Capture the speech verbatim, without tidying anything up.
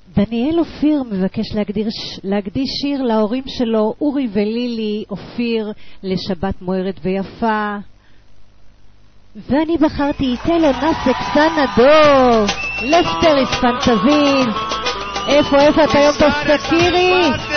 דניאל אופיר מבקש להקדיר, להקדיש שיר להורים שלו, אורי ולילי אופיר, לשבת מוארת ויפה. ואני בחרתי איתלו נסק סנדו, לפטריס פנטזיז. איפה, איפה אתה יום תסתכירי?